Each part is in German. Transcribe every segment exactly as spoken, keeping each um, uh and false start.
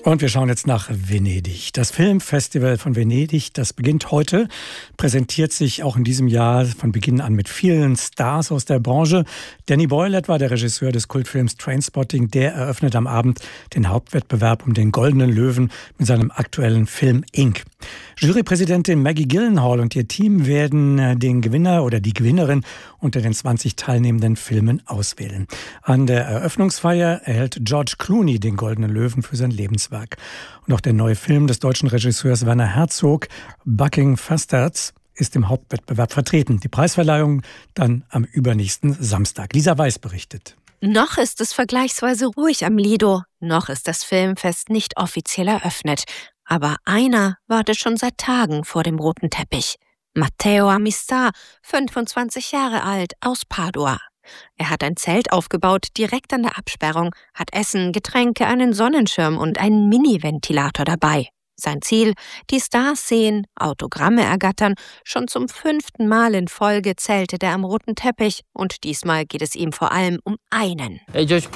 Und wir schauen jetzt nach Venedig. Das Filmfestival von Venedig, das beginnt heute, präsentiert sich auch in diesem Jahr von Beginn an mit vielen Stars aus der Branche. Danny Boyle etwa, der Regisseur des Kultfilms Trainspotting, der eröffnet am Abend den Hauptwettbewerb um den Goldenen Löwen mit seinem aktuellen Film Ink. Jurypräsidentin Maggie Gyllenhaal und ihr Team werden den Gewinner oder die Gewinnerin unter den zwanzig teilnehmenden Filmen auswählen. An der Eröffnungsfeier erhält George Clooney den Goldenen Löwen für sein Lebenswerk. Und auch der neue Film des deutschen Regisseurs Werner Herzog, Bucking Bastards, ist im Hauptwettbewerb vertreten. Die Preisverleihung dann am übernächsten Samstag. Lisa Weiß berichtet. Noch ist es vergleichsweise ruhig am Lido. Noch ist das Filmfest nicht offiziell eröffnet. Aber einer wartet schon seit Tagen vor dem roten Teppich. Matteo Amistà, fünfundzwanzig Jahre alt, aus Padua. Er hat ein Zelt aufgebaut, direkt an der Absperrung, hat Essen, Getränke, einen Sonnenschirm und einen Mini-Ventilator dabei. Sein Ziel, die Stars sehen, Autogramme ergattern. Schon zum fünften Mal in Folge zeltet er am roten Teppich und diesmal geht es ihm vor allem um einen. George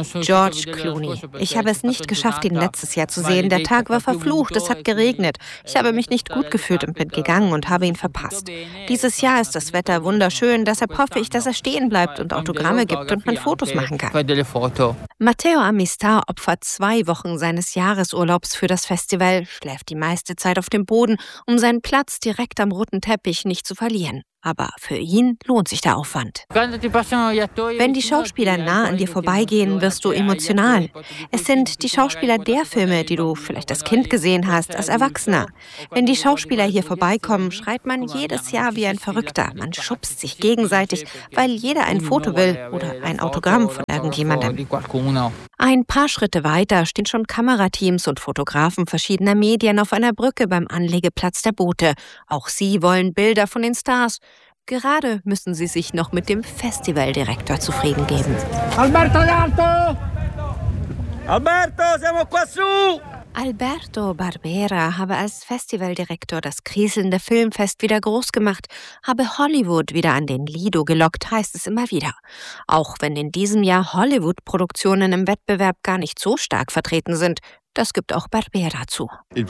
Clooney. Ich habe es nicht geschafft, ihn letztes Jahr zu sehen. Der Tag war verflucht, es hat geregnet. Ich habe mich nicht gut gefühlt und bin gegangen und habe ihn verpasst. Dieses Jahr ist das Wetter wunderschön, deshalb hoffe ich, dass er stehen bleibt und Autogramme gibt und man Fotos machen kann. Matteo Amistà opfert zwei Wochen seines Jahresurlaubs für das Festival, schläft die meiste Zeit auf dem Boden, um seinen Platz direkt am roten Teppich nicht zu verlieren. Aber für ihn lohnt sich der Aufwand. Wenn die Schauspieler nah an dir vorbeigehen, wirst du emotional. Es sind die Schauspieler der Filme, die du vielleicht als Kind gesehen hast, als Erwachsener. Wenn die Schauspieler hier vorbeikommen, schreit man jedes Jahr wie ein Verrückter. Man schubst sich gegenseitig, weil jeder ein Foto will oder ein Autogramm von irgendjemandem. Ein paar Schritte weiter stehen schon Kamerateams und Fotografen verschiedener Medien auf einer Brücke beim Anlegeplatz der Boote. Auch sie wollen Bilder von den Stars. Gerade müssen sie sich noch mit dem Festivaldirektor zufrieden geben. Alberto Alto! Alberto, siamo qua su! Alberto Barbera habe als Festivaldirektor das kriselnde Filmfest wieder groß gemacht, habe Hollywood wieder an den Lido gelockt, heißt es immer wieder. Auch wenn in diesem Jahr Hollywood-Produktionen im Wettbewerb gar nicht so stark vertreten sind. Das gibt auch Barbera zu.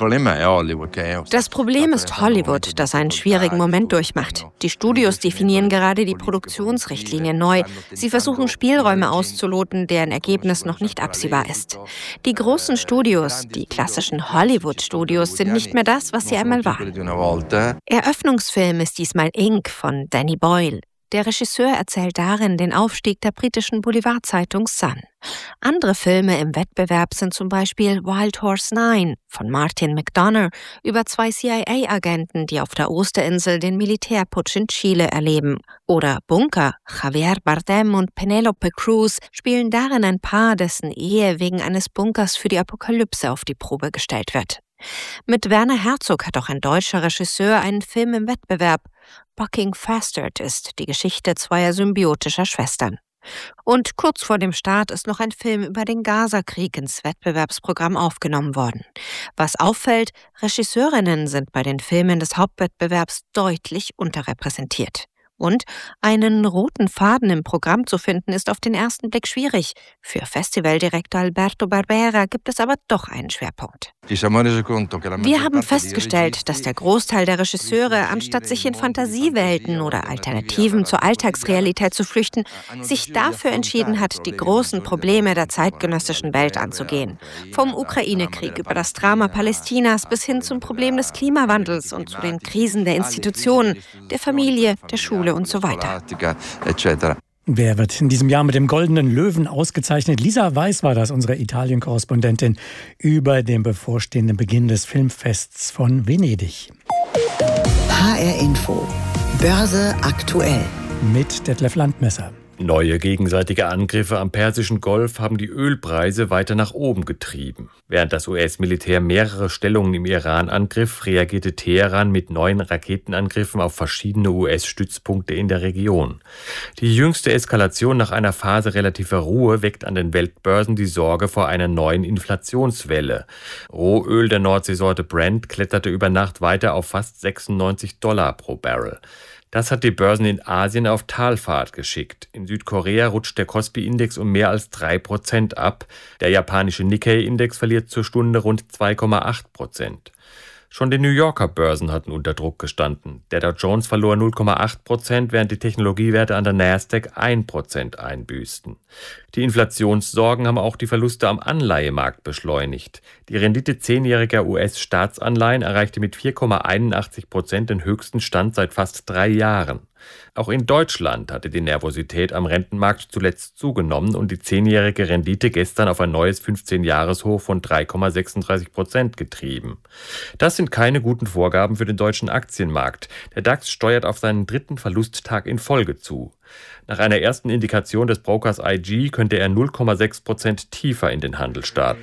Das Problem ist Hollywood, das einen schwierigen Moment durchmacht. Die Studios definieren gerade die Produktionsrichtlinie neu. Sie versuchen Spielräume auszuloten, deren Ergebnis noch nicht absehbar ist. Die großen Studios, die klassischen Hollywood-Studios, sind nicht mehr das, was sie einmal waren. Eröffnungsfilm ist diesmal Ink von Danny Boyle. Der Regisseur erzählt darin den Aufstieg der britischen Boulevardzeitung Sun. Andere Filme im Wettbewerb sind zum Beispiel Wild Horse Nine von Martin McDonagh über zwei C I A-Agenten, die auf der Osterinsel den Militärputsch in Chile erleben. Oder Bunker. Javier Bardem und Penelope Cruz spielen darin ein Paar, dessen Ehe wegen eines Bunkers für die Apokalypse auf die Probe gestellt wird. Mit Werner Herzog hat auch ein deutscher Regisseur einen Film im Wettbewerb. Bucking Bastards ist die Geschichte zweier symbiotischer Schwestern. Und kurz vor dem Start ist noch ein Film über den Gaza-Krieg ins Wettbewerbsprogramm aufgenommen worden. Was auffällt, Regisseurinnen sind bei den Filmen des Hauptwettbewerbs deutlich unterrepräsentiert. Und einen roten Faden im Programm zu finden, ist auf den ersten Blick schwierig. Für Festivaldirektor Alberto Barbera gibt es aber doch einen Schwerpunkt. Wir haben festgestellt, dass der Großteil der Regisseure, anstatt sich in Fantasiewelten oder Alternativen zur Alltagsrealität zu flüchten, sich dafür entschieden hat, die großen Probleme der zeitgenössischen Welt anzugehen. Vom Ukraine-Krieg über das Drama Palästinas bis hin zum Problem des Klimawandels und zu den Krisen der Institutionen, der Familie, der Schule und so weiter. Wer wird in diesem Jahr mit dem Goldenen Löwen ausgezeichnet? Lisa Weiß war das, unsere Italien-Korrespondentin, über den bevorstehenden Beginn des Filmfests von Venedig. H R Info. Börse aktuell. Mit Detlef Landmesser. Neue gegenseitige Angriffe am Persischen Golf haben die Ölpreise weiter nach oben getrieben. Während das U S-Militär mehrere Stellungen im Iran angriff, reagierte Teheran mit neuen Raketenangriffen auf verschiedene U S-Stützpunkte in der Region. Die jüngste Eskalation nach einer Phase relativer Ruhe weckt an den Weltbörsen die Sorge vor einer neuen Inflationswelle. Rohöl der Nordseesorte Brent kletterte über Nacht weiter auf fast sechsundneunzig Dollar pro Barrel. Das hat die Börsen in Asien auf Talfahrt geschickt. In Südkorea rutscht der Kospi-Index um mehr als drei Prozent ab. Der japanische Nikkei-Index verliert zur Stunde rund zwei Komma acht Prozent. Schon die New Yorker Börsen hatten unter Druck gestanden. Der Dow Jones verlor null Komma acht Prozent, während die Technologiewerte an der Nasdaq ein Prozent einbüßten. Die Inflationssorgen haben auch die Verluste am Anleihemarkt beschleunigt. Die Rendite zehnjähriger U S-Staatsanleihen erreichte mit vier Komma einundachtzig Prozent den höchsten Stand seit fast drei Jahren. Auch in Deutschland hatte die Nervosität am Rentenmarkt zuletzt zugenommen und die zehnjährige Rendite gestern auf ein neues fünfzehn-Jahres-Hoch von drei Komma sechsunddreißig Prozent getrieben. Das sind keine guten Vorgaben für den deutschen Aktienmarkt. Der DAX steuert auf seinen dritten Verlusttag in Folge zu. Nach einer ersten Indikation des Brokers I G könnte er null Komma sechs Prozent tiefer in den Handel starten.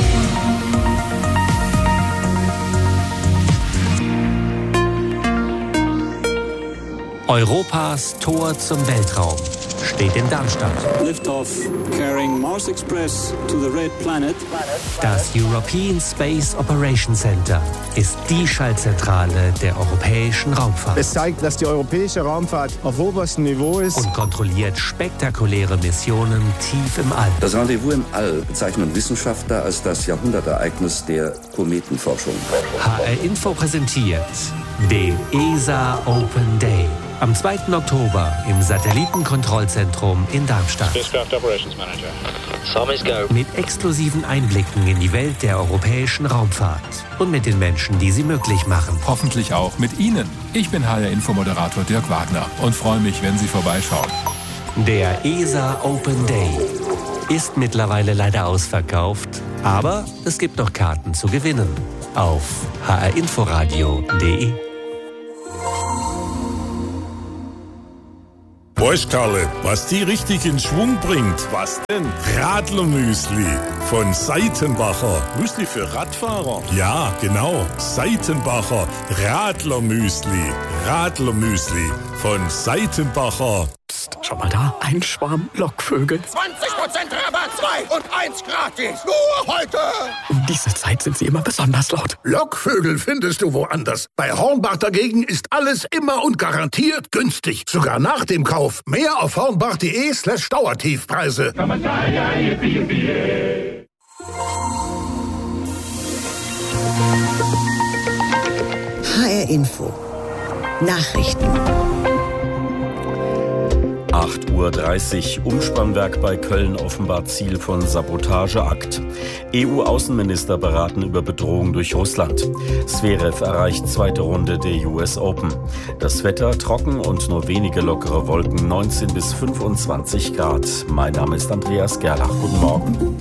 Europas Tor zum Weltraum steht in Darmstadt. Liftoff carrying Mars Express to the Red Planet. Das European Space Operations Center ist die Schaltzentrale der europäischen Raumfahrt. Es zeigt, dass die europäische Raumfahrt auf oberstem Niveau ist und kontrolliert spektakuläre Missionen tief im All. Das Rendezvous im All bezeichnen Wissenschaftler als das Jahrhundertereignis der Kometenforschung. H R Info präsentiert den E S A Open Day. Am zweiten Oktober im Satellitenkontrollzentrum in Darmstadt. Operations Manager. Some is go. Mit exklusiven Einblicken in die Welt der europäischen Raumfahrt und mit den Menschen, die sie möglich machen. Hoffentlich auch mit Ihnen. Ich bin H R-Info-Moderator Dirk Wagner und freue mich, wenn Sie vorbeischauen. Der E S A Open Day ist mittlerweile leider ausverkauft, aber es gibt noch Karten zu gewinnen auf h r inforadio punkt d e. Bosch Karle, was die richtig in Schwung bringt. Was denn? Radlermüsli von Seitenbacher. Müsli für Radfahrer? Ja, genau. Seitenbacher Radlermüsli. Radlermüsli von Seitenbacher. Psst, schau mal da. Ein Schwarm Lockvögel. zwanzig Prozent Rabatt, zwei und eins gratis. Nur heute. Um diese Zeit sind sie immer besonders laut. Lockvögel findest du woanders. Bei Hornbach dagegen ist alles immer und garantiert günstig. Sogar nach dem Kauf. Mehr auf hornbach.de slash Dauertiefpreise. H R Info. Nachrichten. acht Uhr dreißig. Umspannwerk bei Köln offenbar Ziel von Sabotageakt. E U-Außenminister beraten über Bedrohung durch Russland. Zverev erreicht zweite Runde der U S Open. Das Wetter trocken und nur wenige lockere Wolken, neunzehn bis fünfundzwanzig Grad. Mein Name ist Andreas Gerlach. Guten Morgen.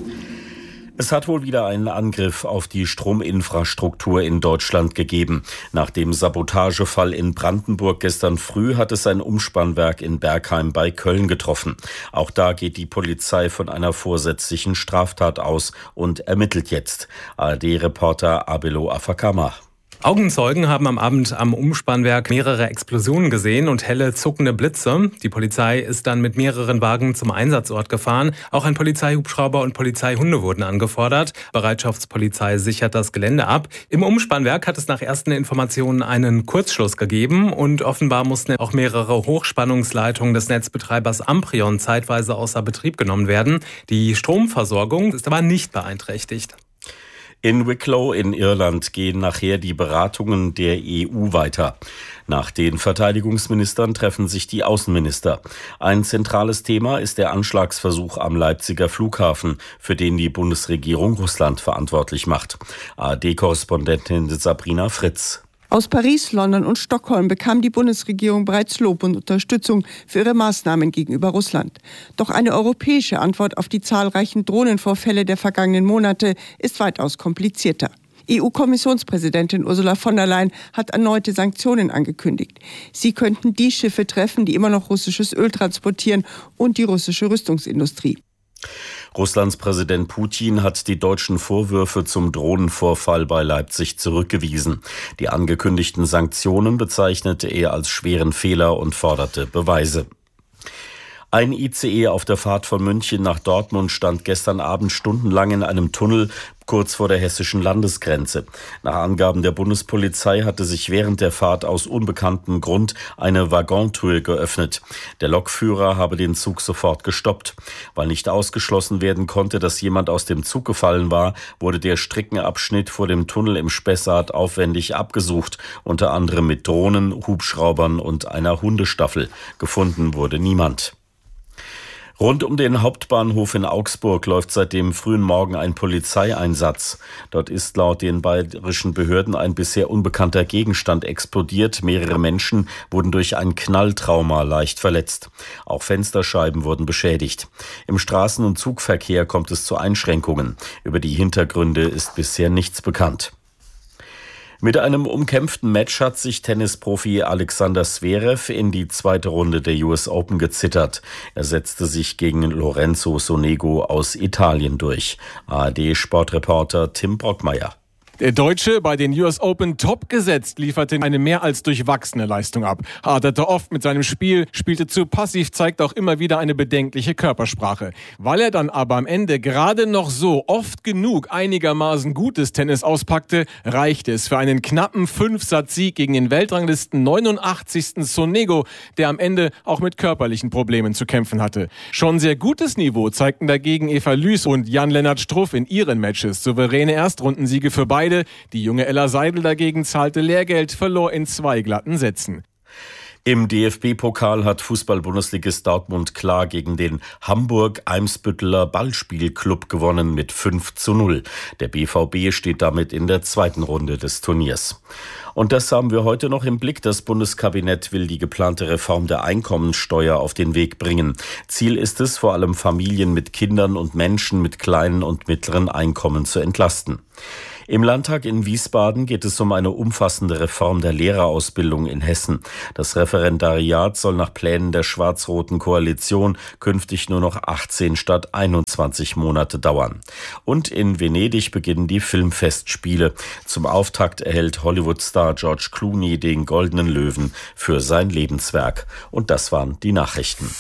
Es hat wohl wieder einen Angriff auf die Strominfrastruktur in Deutschland gegeben. Nach dem Sabotagefall in Brandenburg gestern früh hat es ein Umspannwerk in Bergheim bei Köln getroffen. Auch da geht die Polizei von einer vorsätzlichen Straftat aus und ermittelt jetzt. A R D-Reporter Abelo Afakama. Augenzeugen haben am Abend am Umspannwerk mehrere Explosionen gesehen und helle zuckende Blitze. Die Polizei ist dann mit mehreren Wagen zum Einsatzort gefahren. Auch ein Polizeihubschrauber und Polizeihunde wurden angefordert. Bereitschaftspolizei sichert das Gelände ab. Im Umspannwerk hat es nach ersten Informationen einen Kurzschluss gegeben und offenbar mussten auch mehrere Hochspannungsleitungen des Netzbetreibers Amprion zeitweise außer Betrieb genommen werden. Die Stromversorgung ist aber nicht beeinträchtigt. In Wicklow in Irland gehen nachher die Beratungen der E U weiter. Nach den Verteidigungsministern treffen sich die Außenminister. Ein zentrales Thema ist der Anschlagsversuch am Leipziger Flughafen, für den die Bundesregierung Russland verantwortlich macht. A R D-Korrespondentin Sabrina Fritz. Aus Paris, London und Stockholm bekam die Bundesregierung bereits Lob und Unterstützung für ihre Maßnahmen gegenüber Russland. Doch eine europäische Antwort auf die zahlreichen Drohnenvorfälle der vergangenen Monate ist weitaus komplizierter. E U-Kommissionspräsidentin Ursula von der Leyen hat erneute Sanktionen angekündigt. Sie könnten die Schiffe treffen, die immer noch russisches Öl transportieren, und die russische Rüstungsindustrie. Russlands Präsident Putin hat die deutschen Vorwürfe zum Drohnenvorfall bei Leipzig zurückgewiesen. Die angekündigten Sanktionen bezeichnete er als schweren Fehler und forderte Beweise. Ein I C E auf der Fahrt von München nach Dortmund stand gestern Abend stundenlang in einem Tunnel kurz vor der hessischen Landesgrenze. Nach Angaben der Bundespolizei hatte sich während der Fahrt aus unbekanntem Grund eine Waggontür geöffnet. Der Lokführer habe den Zug sofort gestoppt. Weil nicht ausgeschlossen werden konnte, dass jemand aus dem Zug gefallen war, wurde der Streckenabschnitt vor dem Tunnel im Spessart aufwendig abgesucht, unter anderem mit Drohnen, Hubschraubern und einer Hundestaffel. Gefunden wurde niemand. Rund um den Hauptbahnhof in Augsburg läuft seit dem frühen Morgen ein Polizeieinsatz. Dort ist laut den bayerischen Behörden ein bisher unbekannter Gegenstand explodiert. Mehrere Menschen wurden durch ein Knalltrauma leicht verletzt. Auch Fensterscheiben wurden beschädigt. Im Straßen- und Zugverkehr kommt es zu Einschränkungen. Über die Hintergründe ist bisher nichts bekannt. Mit einem umkämpften Match hat sich Tennisprofi Alexander Zverev in die zweite Runde der U S Open gezittert. Er setzte sich gegen Lorenzo Sonego aus Italien durch. A R D-Sportreporter Tim Brockmeier. Der Deutsche, bei den U S Open top gesetzt, lieferte eine mehr als durchwachsene Leistung ab. Haderte oft mit seinem Spiel, spielte zu passiv, zeigt auch immer wieder eine bedenkliche Körpersprache. Weil er dann aber am Ende gerade noch so oft genug einigermaßen gutes Tennis auspackte, reichte es für einen knappen Fünf-Satz-Sieg gegen den Weltranglisten neunundachtzigsten Sonego, der am Ende auch mit körperlichen Problemen zu kämpfen hatte. Schon sehr gutes Niveau zeigten dagegen Eva Lüß und Jan-Lennart Struff in ihren Matches. Souveräne Erstrundensiege für beide. Die junge Ella Seidel dagegen zahlte Lehrgeld, verlor in zwei glatten Sätzen. Im D F B-Pokal hat Fußball-Bundesligist Dortmund klar gegen den Hamburg-Eimsbütteler Ballspielclub gewonnen mit fünf zu null. Der B V B steht damit in der zweiten Runde des Turniers. Und das haben wir heute noch im Blick. Das Bundeskabinett will die geplante Reform der Einkommensteuer auf den Weg bringen. Ziel ist es, vor allem Familien mit Kindern und Menschen mit kleinen und mittleren Einkommen zu entlasten. Im Landtag in Wiesbaden geht es um eine umfassende Reform der Lehrerausbildung in Hessen. Das Referendariat soll nach Plänen der schwarz-roten Koalition künftig nur noch achtzehn statt einundzwanzig Monate dauern. Und in Venedig beginnen die Filmfestspiele. Zum Auftakt erhält Hollywood-Star George Clooney den Goldenen Löwen für sein Lebenswerk. Und das waren die Nachrichten.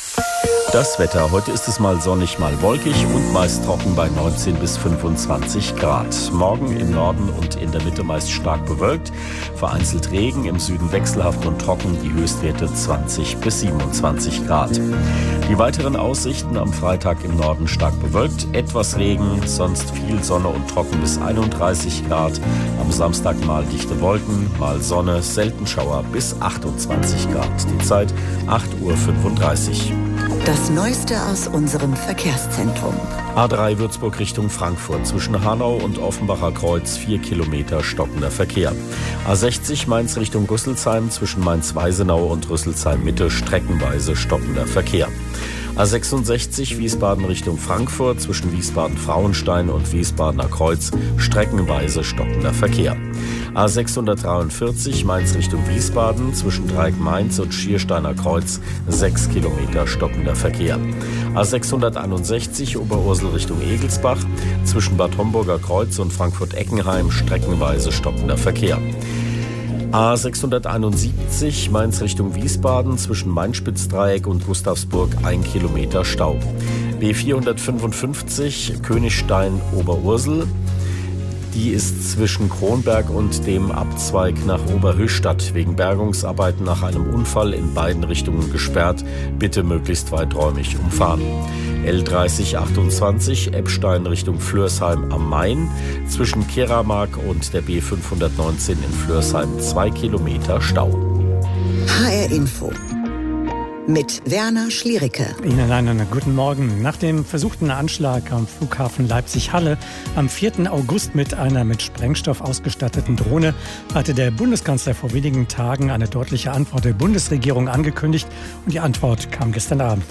Das Wetter. Heute ist es mal sonnig, mal wolkig und meist trocken bei neunzehn bis fünfundzwanzig Grad. Morgen im Norden und in der Mitte meist stark bewölkt. Vereinzelt Regen, im Süden wechselhaft und trocken. Die Höchstwerte zwanzig bis siebenundzwanzig Grad. Die weiteren Aussichten: am Freitag im Norden stark bewölkt, etwas Regen, sonst viel Sonne und trocken bis einunddreißig Grad. Am Samstag mal dichte Wolken, mal Sonne, selten Schauer bis achtundzwanzig Grad. Die Zeit acht Uhr fünfunddreißig. Das Neueste aus unserem Verkehrszentrum. A drei Würzburg Richtung Frankfurt. Zwischen Hanau und Offenbacher Kreuz vier Kilometer stockender Verkehr. A sechzig Mainz Richtung Rüsselsheim. Zwischen Mainz-Weisenau und Rüsselsheim Mitte streckenweise stockender Verkehr. A sechsundsechzig Wiesbaden Richtung Frankfurt. Zwischen Wiesbaden-Frauenstein und Wiesbadener Kreuz streckenweise stockender Verkehr. A sechshundertdreiundvierzig Mainz Richtung Wiesbaden. Zwischen Dreieck-Mainz und Schiersteiner Kreuz sechs Kilometer stockender Verkehr. A sechshunderteinundsechzig Oberursel Richtung Egelsbach. Zwischen Bad Homburger Kreuz und Frankfurt-Eckenheim streckenweise stockender Verkehr. A sechshunderteinundsiebzig Mainz Richtung Wiesbaden. Zwischen Main-Spitz-Dreieck und Gustavsburg ein Kilometer Stau. B vierhundertfünfundfünfzig Königstein-Oberursel. Die ist zwischen Kronberg und dem Abzweig nach Oberhöchstadt wegen Bergungsarbeiten nach einem Unfall in beiden Richtungen gesperrt. Bitte möglichst weiträumig umfahren. L dreißig achtundzwanzig Eppstein Richtung Flörsheim am Main. Zwischen Keramark und der B fünfhundertneunzehn in Flörsheim zwei Kilometer Stau. H R Info mit Werner Schliericke. Ihnen einen guten Morgen. Nach dem versuchten Anschlag am Flughafen Leipzig-Halle am vierten August mit einer mit Sprengstoff ausgestatteten Drohne hatte der Bundeskanzler vor wenigen Tagen eine deutliche Antwort der Bundesregierung angekündigt. Und die Antwort kam gestern Abend.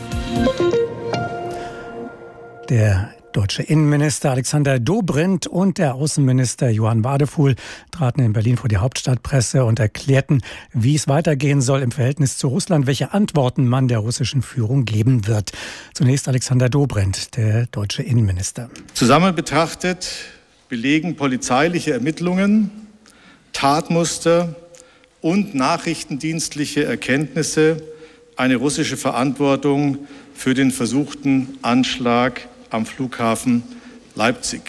Der deutsche Innenminister Alexander Dobrindt und der Außenminister Johann Wadefuhl traten in Berlin vor die Hauptstadtpresse und erklärten, wie es weitergehen soll im Verhältnis zu Russland, welche Antworten man der russischen Führung geben wird. Zunächst Alexander Dobrindt, der deutsche Innenminister. Zusammen betrachtet belegen polizeiliche Ermittlungen, Tatmuster und nachrichtendienstliche Erkenntnisse eine russische Verantwortung für den versuchten Anschlag am Flughafen Leipzig.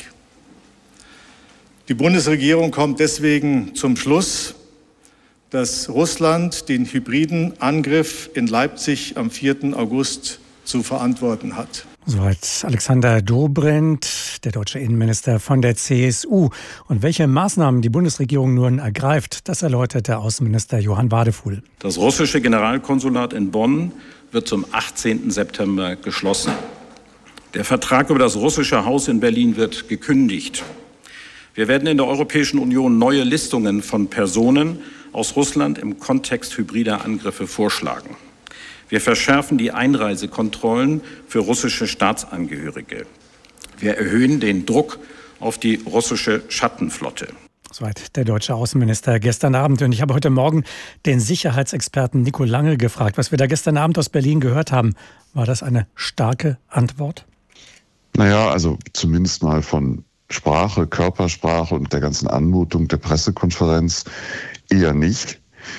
Die Bundesregierung kommt deswegen zum Schluss, dass Russland den hybriden Angriff in Leipzig am vierten August zu verantworten hat. Soweit Alexander Dobrindt, der deutsche Innenminister von der C S U. Und welche Maßnahmen die Bundesregierung nun ergreift, das erläuterte Außenminister Johann Wadefuhl. Das russische Generalkonsulat in Bonn wird zum achtzehnten September geschlossen. Der Vertrag über das russische Haus in Berlin wird gekündigt. Wir werden in der Europäischen Union neue Listungen von Personen aus Russland im Kontext hybrider Angriffe vorschlagen. Wir verschärfen die Einreisekontrollen für russische Staatsangehörige. Wir erhöhen den Druck auf die russische Schattenflotte. Soweit der deutsche Außenminister gestern Abend. Und ich habe heute Morgen den Sicherheitsexperten Nico Lange gefragt, was wir da gestern Abend aus Berlin gehört haben. War das eine starke Antwort? Naja, also zumindest mal von Sprache, Körpersprache und der ganzen Anmutung der Pressekonferenz eher nicht.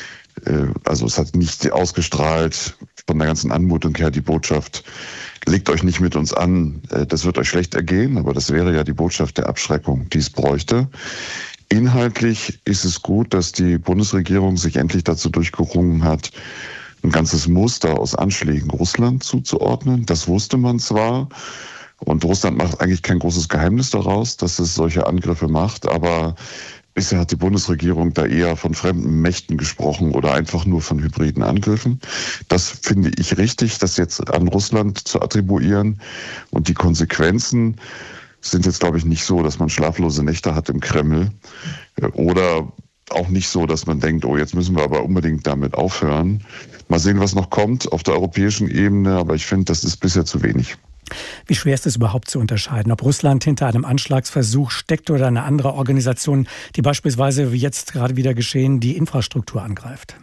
Also es hat nicht ausgestrahlt von der ganzen Anmutung her die Botschaft, legt euch nicht mit uns an, das wird euch schlecht ergehen, aber das wäre ja die Botschaft der Abschreckung, die es bräuchte. Inhaltlich ist es gut, dass die Bundesregierung sich endlich dazu durchgerungen hat, ein ganzes Muster aus Anschlägen Russland zuzuordnen. Das wusste man zwar und Russland macht eigentlich kein großes Geheimnis daraus, dass es solche Angriffe macht, aber bisher hat die Bundesregierung da eher von fremden Mächten gesprochen oder einfach nur von hybriden Angriffen. Das finde ich richtig, das jetzt an Russland zu attribuieren. Und die Konsequenzen sind jetzt, glaube ich, nicht so, dass man schlaflose Nächte hat im Kreml oder auch nicht so, dass man denkt, oh, jetzt müssen wir aber unbedingt damit aufhören. Mal sehen, was noch kommt auf der europäischen Ebene, aber ich finde, das ist bisher zu wenig. Wie schwer ist es überhaupt zu unterscheiden, ob Russland hinter einem Anschlagsversuch steckt oder eine andere Organisation, die beispielsweise, wie jetzt gerade wieder geschehen, die Infrastruktur angreift?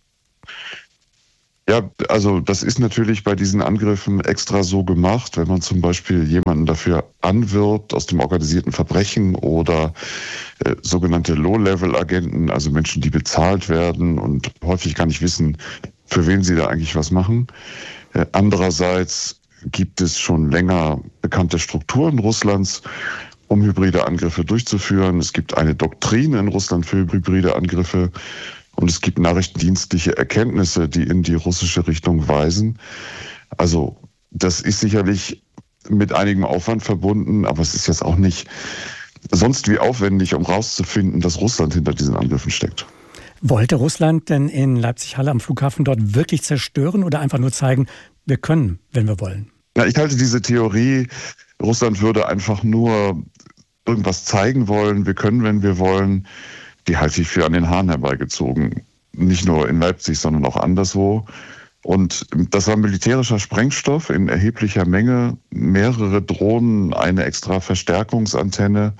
Ja, also das ist natürlich bei diesen Angriffen extra so gemacht, wenn man zum Beispiel jemanden dafür anwirbt aus dem organisierten Verbrechen oder äh, sogenannte Low-Level-Agenten, also Menschen, die bezahlt werden und häufig gar nicht wissen, für wen sie da eigentlich was machen. Äh, andererseits gibt es schon länger bekannte Strukturen Russlands, um hybride Angriffe durchzuführen. Es gibt eine Doktrin in Russland für hybride Angriffe und es gibt nachrichtendienstliche Erkenntnisse, die in die russische Richtung weisen. Also das ist sicherlich mit einigem Aufwand verbunden, aber es ist jetzt auch nicht sonst wie aufwendig, um rauszufinden, dass Russland hinter diesen Angriffen steckt. Wollte Russland denn in Leipzig-Halle am Flughafen dort wirklich zerstören oder einfach nur zeigen, wir können, wenn wir wollen? Ja, ich halte diese Theorie, Russland würde einfach nur irgendwas zeigen wollen, wir können, wenn wir wollen, die halte ich für an den Haaren herbeigezogen. Nicht nur in Leipzig, sondern auch anderswo. Und das war militärischer Sprengstoff in erheblicher Menge, mehrere Drohnen, eine extra Verstärkungsantenne.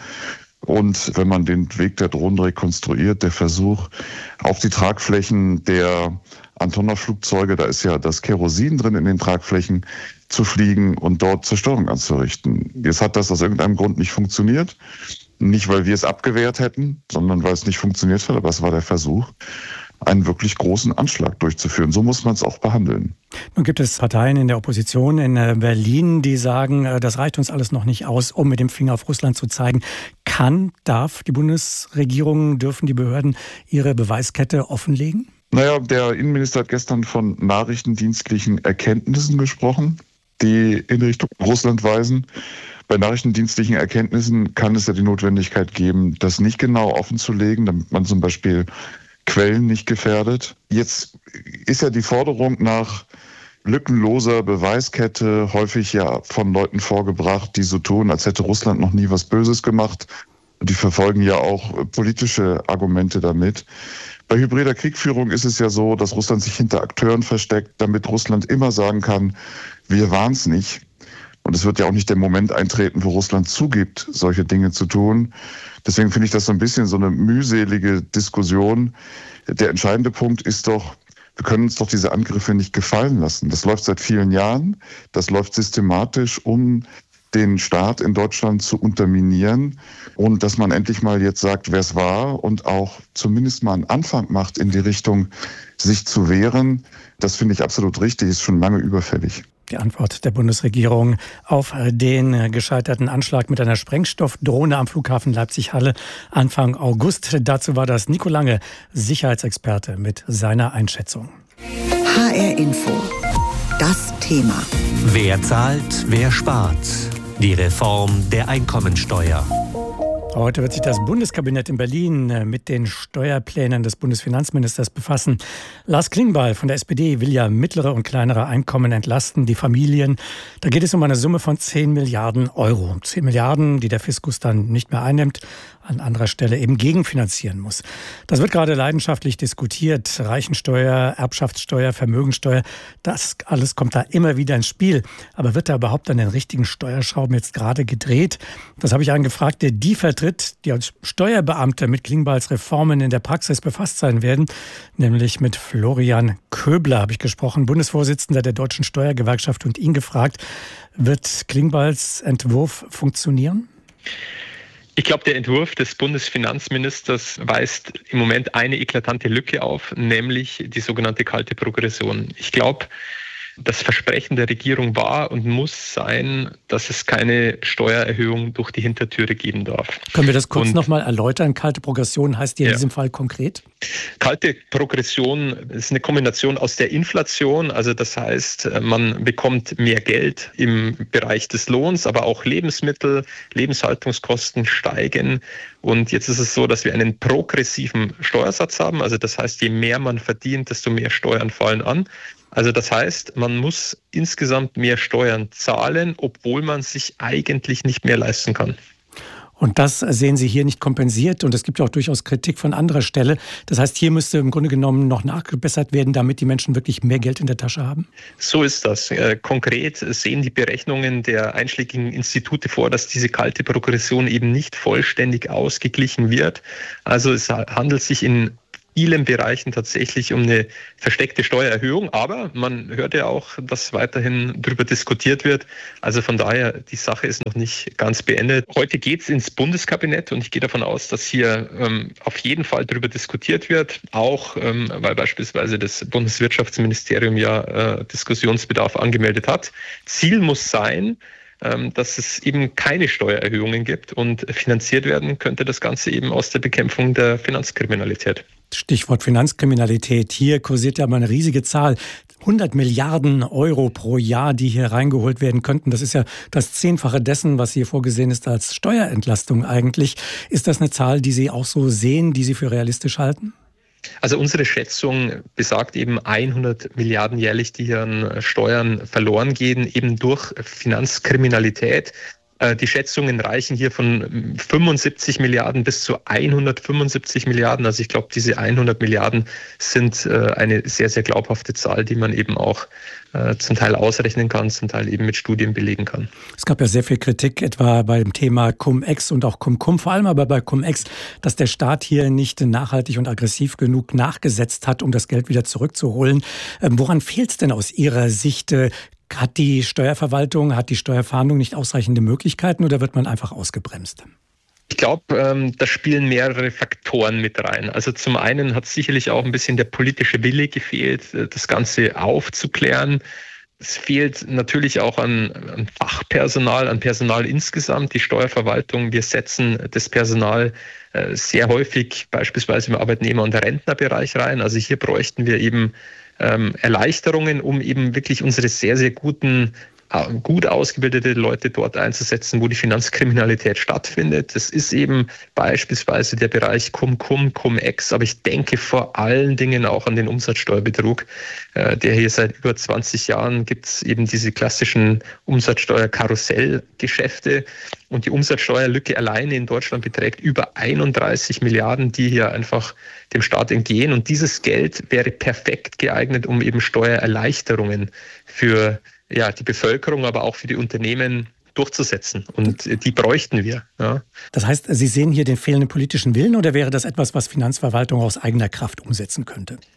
Und wenn man den Weg der Drohnen rekonstruiert, der Versuch auf die Tragflächen der Antonov-Flugzeuge, da ist ja das Kerosin drin in den Tragflächen, zu fliegen und dort Zerstörung anzurichten. Jetzt hat das aus irgendeinem Grund nicht funktioniert. Nicht, weil wir es abgewehrt hätten, sondern weil es nicht funktioniert hat, aber es war der Versuch, einen wirklich großen Anschlag durchzuführen. So muss man es auch behandeln. Nun gibt es Parteien in der Opposition in Berlin, die sagen, das reicht uns alles noch nicht aus, um mit dem Finger auf Russland zu zeigen. Kann, darf die Bundesregierung, dürfen die Behörden ihre Beweiskette offenlegen? Naja, der Innenminister hat gestern von nachrichtendienstlichen Erkenntnissen gesprochen, die in Richtung Russland weisen. Bei nachrichtendienstlichen Erkenntnissen kann es ja die Notwendigkeit geben, das nicht genau offenzulegen, damit man zum Beispiel Quellen nicht gefährdet. Jetzt ist ja die Forderung nach lückenloser Beweiskette häufig ja von Leuten vorgebracht, die so tun, als hätte Russland noch nie was Böses gemacht. Die verfolgen ja auch politische Argumente damit. Bei hybrider Kriegführung ist es ja so, dass Russland sich hinter Akteuren versteckt, damit Russland immer sagen kann, wir waren es nicht. Und es wird ja auch nicht der Moment eintreten, wo Russland zugibt, solche Dinge zu tun. Deswegen finde ich das so ein bisschen so eine mühselige Diskussion. Der entscheidende Punkt ist doch, wir können uns doch diese Angriffe nicht gefallen lassen. Das läuft seit vielen Jahren. Das läuft systematisch, um den Staat in Deutschland zu unterminieren und dass man endlich mal jetzt sagt, wer es war und auch zumindest mal einen Anfang macht in die Richtung, sich zu wehren. Das finde ich absolut richtig, ist schon lange überfällig. Die Antwort der Bundesregierung auf den gescheiterten Anschlag mit einer Sprengstoffdrohne am Flughafen Leipzig-Halle Anfang August. Dazu war das Nico Lange, Sicherheitsexperte, mit seiner Einschätzung. H R Info. Das Thema. Wer zahlt, wer spart? Die Reform der Einkommensteuer. Heute wird sich das Bundeskabinett in Berlin mit den Steuerplänen des Bundesfinanzministers befassen. Lars Klingbeil von der S P D will ja mittlere und kleinere Einkommen entlasten, die Familien. Da geht es um eine Summe von zehn Milliarden Euro. zehn Milliarden, die der Fiskus dann nicht mehr einnimmt, an anderer Stelle eben gegenfinanzieren muss. Das wird gerade leidenschaftlich diskutiert. Reichensteuer, Erbschaftssteuer, Vermögensteuer, das alles kommt da immer wieder ins Spiel. Aber wird da überhaupt an den richtigen Steuerschrauben jetzt gerade gedreht? Das habe ich einen gefragt, der die vertritt, die als Steuerbeamte mit Klingbeils Reformen in der Praxis befasst sein werden. Nämlich mit Florian Köbler habe ich gesprochen, Bundesvorsitzender der Deutschen Steuergewerkschaft, und ihn gefragt, wird Klingbeils Entwurf funktionieren? Ich glaube, der Entwurf des Bundesfinanzministers weist im Moment eine eklatante Lücke auf, nämlich die sogenannte kalte Progression. Ich glaube, das Versprechen der Regierung war und muss sein, dass es keine Steuererhöhung durch die Hintertüre geben darf. Können wir das kurz nochmal erläutern? Kalte Progression heißt die in ja. diesem Fall konkret? Kalte Progression ist eine Kombination aus der Inflation, also das heißt, man bekommt mehr Geld im Bereich des Lohns, aber auch Lebensmittel, Lebenshaltungskosten steigen. Und jetzt ist es so, dass wir einen progressiven Steuersatz haben, also das heißt, je mehr man verdient, desto mehr Steuern fallen an. Also das heißt, man muss insgesamt mehr Steuern zahlen, obwohl man sich eigentlich nicht mehr leisten kann. Und das sehen Sie hier nicht kompensiert. Und es gibt ja auch durchaus Kritik von anderer Stelle. Das heißt, hier müsste im Grunde genommen noch nachgebessert werden, damit die Menschen wirklich mehr Geld in der Tasche haben? So ist das. Konkret sehen die Berechnungen der einschlägigen Institute vor, dass diese kalte Progression eben nicht vollständig ausgeglichen wird. Also es handelt sich in vielen Bereichen tatsächlich um eine versteckte Steuererhöhung, aber man hört ja auch, dass weiterhin darüber diskutiert wird. Also von daher, die Sache ist noch nicht ganz beendet. Heute geht es ins Bundeskabinett und ich gehe davon aus, dass hier ähm, auf jeden Fall darüber diskutiert wird, auch ähm, weil beispielsweise das Bundeswirtschaftsministerium ja äh, Diskussionsbedarf angemeldet hat. Ziel muss sein, dass es eben keine Steuererhöhungen gibt und finanziert werden könnte das Ganze eben aus der Bekämpfung der Finanzkriminalität. Stichwort Finanzkriminalität. Hier kursiert ja mal eine riesige Zahl. hundert Milliarden Euro pro Jahr, die hier reingeholt werden könnten. Das ist ja das Zehnfache dessen, was hier vorgesehen ist als Steuerentlastung eigentlich. Ist das eine Zahl, die Sie auch so sehen, die Sie für realistisch halten? Also unsere Schätzung besagt eben hundert Milliarden jährlich, die hier an Steuern verloren gehen, eben durch Finanzkriminalität. Die Schätzungen reichen hier von fünfundsiebzig Milliarden bis zu hundertfünfundsiebzig Milliarden. Also ich glaube, diese hundert Milliarden sind eine sehr, sehr glaubhafte Zahl, die man eben auch zum Teil ausrechnen kann, zum Teil eben mit Studien belegen kann. Es gab ja sehr viel Kritik, etwa beim Thema Cum-Ex und auch Cum-Cum, vor allem aber bei Cum-Ex, dass der Staat hier nicht nachhaltig und aggressiv genug nachgesetzt hat, um das Geld wieder zurückzuholen. Woran fehlt es denn aus Ihrer Sicht? Hat die Steuerverwaltung, hat die Steuerfahndung nicht ausreichende Möglichkeiten oder wird man einfach ausgebremst? Ich glaube, da spielen mehrere Faktoren mit rein. Also zum einen hat sicherlich auch ein bisschen der politische Wille gefehlt, das Ganze aufzuklären. Es fehlt natürlich auch an, an Fachpersonal, an Personal insgesamt. Die Steuerverwaltung, wir setzen das Personal sehr häufig beispielsweise im Arbeitnehmer- und Rentnerbereich rein. Also hier bräuchten wir eben ähm, Erleichterungen, um eben wirklich unsere sehr, sehr guten, gut ausgebildete Leute dort einzusetzen, wo die Finanzkriminalität stattfindet. Das ist eben beispielsweise der Bereich Cum-Cum, Cum-Ex, aber ich denke vor allen Dingen auch an den Umsatzsteuerbetrug, äh, der hier seit über zwanzig Jahren gibt es eben diese klassischen Umsatzsteuer-Karussellgeschäfte und die Umsatzsteuerlücke alleine in Deutschland beträgt über einunddreißig Milliarden, die hier einfach dem Staat entgehen und dieses Geld wäre perfekt geeignet, um eben Steuererleichterungen für ja, die Bevölkerung, aber auch für die Unternehmen durchzusetzen. Und die bräuchten wir. Ja. Das heißt, Sie sehen hier den fehlenden politischen Willen oder wäre das etwas, was Finanzverwaltung aus eigener Kraft umsetzen könnte?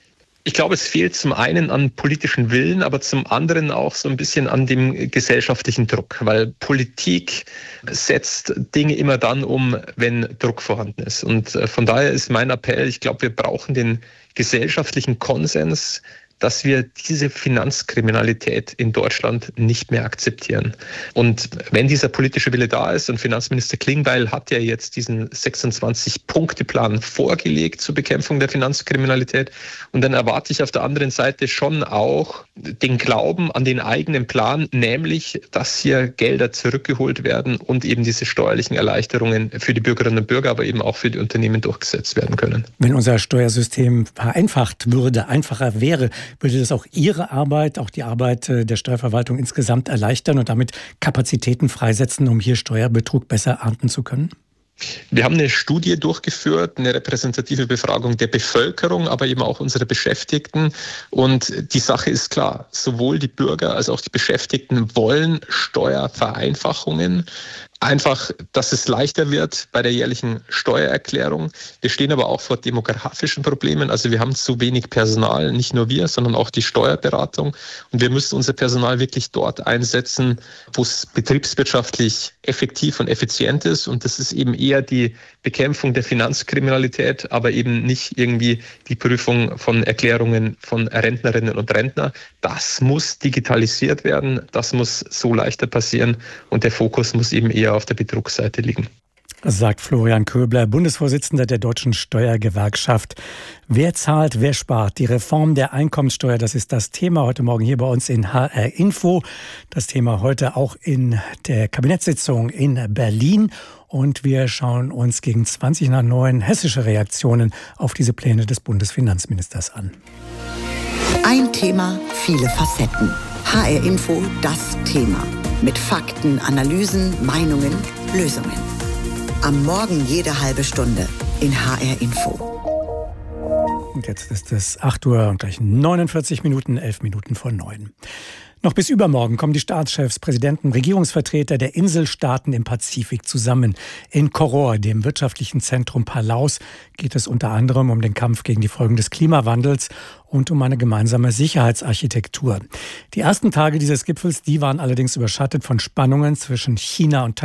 Ich glaube, es fehlt zum einen an politischen Willen, aber zum anderen auch so ein bisschen an dem gesellschaftlichen Druck, weil Politik setzt Dinge immer dann um, wenn Druck vorhanden ist. Und von daher ist mein Appell, ich glaube, wir brauchen den gesellschaftlichen Konsens, dass wir diese Finanzkriminalität in Deutschland nicht mehr akzeptieren. Und wenn dieser politische Wille da ist, und Finanzminister Klingbeil hat ja jetzt diesen sechsundzwanzig-Punkte-Plan vorgelegt zur Bekämpfung der Finanzkriminalität, und dann erwarte ich auf der anderen Seite schon auch den Glauben an den eigenen Plan, nämlich, dass hier Gelder zurückgeholt werden und eben diese steuerlichen Erleichterungen für die Bürgerinnen und Bürger, aber eben auch für die Unternehmen durchgesetzt werden können. Wenn unser Steuersystem vereinfacht würde, einfacher wäre, würde das auch Ihre Arbeit, auch die Arbeit der Steuerverwaltung insgesamt erleichtern und damit Kapazitäten freisetzen, um hier Steuerbetrug besser ahnden zu können? Wir haben eine Studie durchgeführt, eine repräsentative Befragung der Bevölkerung, aber eben auch unserer Beschäftigten. Und die Sache ist klar, sowohl die Bürger als auch die Beschäftigten wollen Steuervereinfachungen. Einfach, dass es leichter wird bei der jährlichen Steuererklärung. Wir stehen aber auch vor demografischen Problemen. Also wir haben zu wenig Personal, nicht nur wir, sondern auch die Steuerberatung. Und wir müssen unser Personal wirklich dort einsetzen, wo es betriebswirtschaftlich effektiv und effizient ist. Und das ist eben eher die Bekämpfung der Finanzkriminalität, aber eben nicht irgendwie die Prüfung von Erklärungen von Rentnerinnen und Rentner. Das muss digitalisiert werden. Das muss so leichter passieren. Und der Fokus muss eben eher auf der Betrugsseite liegen. Sagt Florian Köbler, Bundesvorsitzender der Deutschen Steuergewerkschaft. Wer zahlt, wer spart? Die Reform der Einkommenssteuer, das ist das Thema heute Morgen hier bei uns in H R Info. Das Thema heute auch in der Kabinettssitzung in Berlin. Und wir schauen uns gegen zwanzig nach neun hessische Reaktionen auf diese Pläne des Bundesfinanzministers an. Ein Thema, viele Facetten. H R Info, das Thema. Mit Fakten, Analysen, Meinungen, Lösungen. Am Morgen jede halbe Stunde in H R Info. Und jetzt ist es acht Uhr und gleich neunundvierzig Minuten, elf Minuten vor neun. Noch bis übermorgen kommen die Staatschefs, Präsidenten, Regierungsvertreter der Inselstaaten im Pazifik zusammen. In Koror, dem wirtschaftlichen Zentrum Palaus, geht es unter anderem um den Kampf gegen die Folgen des Klimawandels und um eine gemeinsame Sicherheitsarchitektur. Die ersten Tage dieses Gipfels, die waren allerdings überschattet von Spannungen zwischen China und Taiwan.